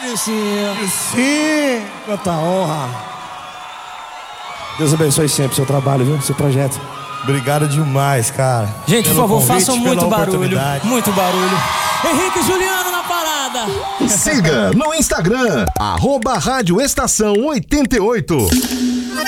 Sim, quanta honra. Deus abençoe sempre o seu trabalho, viu? Seu projeto. Obrigado demais, cara. Gente, por favor, façam muito barulho. Oportunidade. Muito barulho. Henrique e Juliano na parada. Siga no Instagram, @Rádio Estação 88.